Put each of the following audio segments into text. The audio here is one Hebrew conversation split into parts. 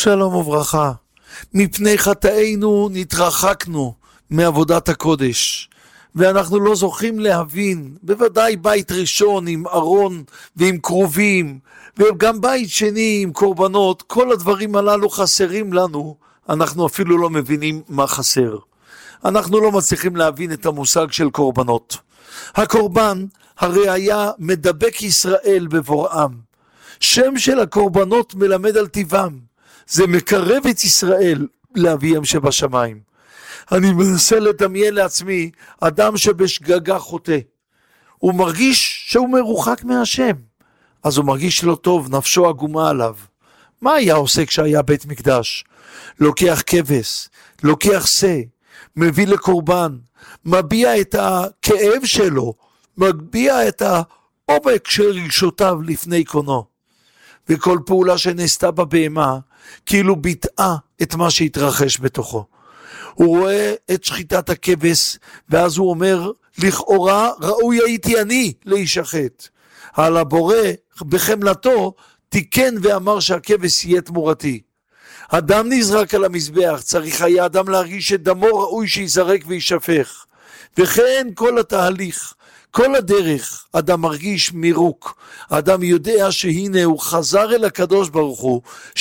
שלום וברכה. מפני חטאינו נתרחקנו מעבודת הקודש, ואנחנו לא זוכים להבין, בוודאי בית ראשון עם ארון ועם קרובים, וגם בית שני עם קורבנות, כל הדברים הללו חסרים לנו, אנחנו אפילו לא מבינים מה חסר. אנחנו לא מצליחים להבין את המושג של קורבנות. הקורבן הרי היה מדבק ישראל בבוראם. שם של הקורבנות מלמד על טבעם. זה מקרב את ישראל לאביהם שבשמיים. אני מנסה לדמיין לעצמי אדם שבשגגה חוטא. הוא מרגיש שהוא מרוחק מהשם. אז הוא מרגיש לא טוב, נפשו עגומה עליו. מה היה עושה כשהיה בית מקדש? לוקח כבש, לוקח שא, מביא לקורבן, מביע את הכאב שלו, מביע את העומק של רגשותיו לפני קונו. וכל פעולה שנעשתה בבהמה, כאילו ביטאה את מה שהתרחש בתוכו. הוא רואה את שחיטת הכבש, ואז הוא אומר, לכאורה ראוי הייתי אני להישחט. על הבורא בחמלתו תיקן ואמר שהכבש יהיה תמורתי. אדם נזרק על המזבח, צריך היה אדם להרגיש שדמו ראוי שיזרק וישפך. וכן כל התהליך, כל הדרך, אדם מרגיש מירוק. אדם יודע שהנה הוא חזר אל הקדוש ברוך הוא,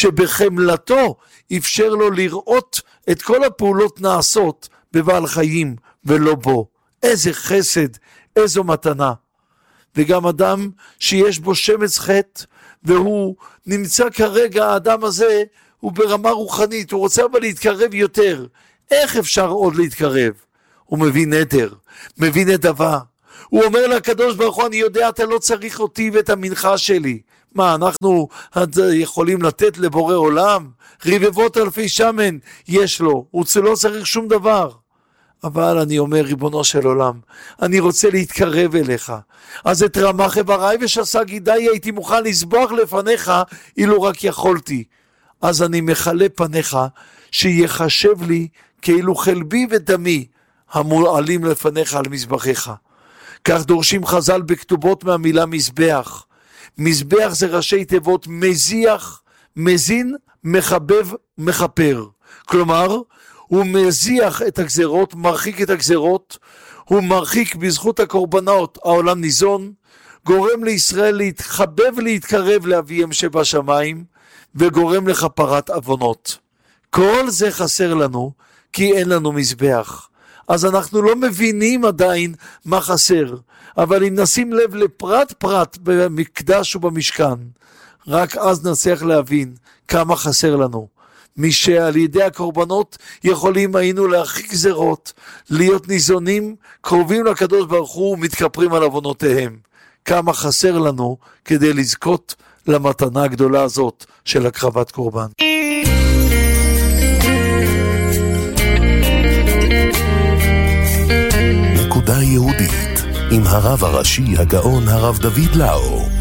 שבחמלתו אפשר לו לראות את כל הפעולות נעשות בבעל חיים ולא בו. איזה חסד, איזו מתנה. וגם אדם שיש בו שמץ חטא, והוא נמצא כרגע, האדם הזה הוא ברמה רוחנית, הוא רוצה אבל להתקרב יותר. איך אפשר עוד להתקרב? הוא מבין נדר, מבין נדבה. הוא אומר לקדוש ברוך הוא, אני יודע אתה לא צריך אותי ואת המנחה שלי. מה, אנחנו יכולים לתת לבורא עולם? רבבות אלפי שמן יש לו, הוא לא צריך שום דבר. אבל אני אומר, ריבונו של עולם, אני רוצה להתקרב אליך. אז את רמח אבריי ושסה גידיי הייתי מוכן לסבוח לפניך, אילו רק יכולתי. אז אני מחלה פניך, שיחשב לי כאילו חלבי ודמי, המועלים לפניך על מזבחיך. כך דורשים חז"ל בכתובות מהמילה מזבח. מזבח זה ראשי תיבות מזיח, מזין, מחבב, מחפר. כלומר, הוא מזיח את הגזרות, מרחיק את הגזרות, הוא מרחיק בזכות הקורבנות, העולם ניזון, גורם לישראל להתחבב להתקרב לאביהם שבשמיים, וגורם לכפרת עוונות. כל זה חסר לנו, כי אין לנו מזבח. אז אנחנו לא מבינים עדיין מה חסר, אבל אם נשים לב לפרט פרט במקדש ובמשכן, רק אז נצליח להבין כמה חסר לנו. מי שעל ידי הקורבנות יכולים היינו להרחיק גזרות, להיות ניזונים, קרובים לקדוש ברוך הוא ומתכפרים על עוונותיהם. כמה חסר לנו כדי לזכות למתנה הגדולה הזאת של הקרבת קורבן. נקודה יהודית עם הרב הראשי הגאון הרב דוד לאו.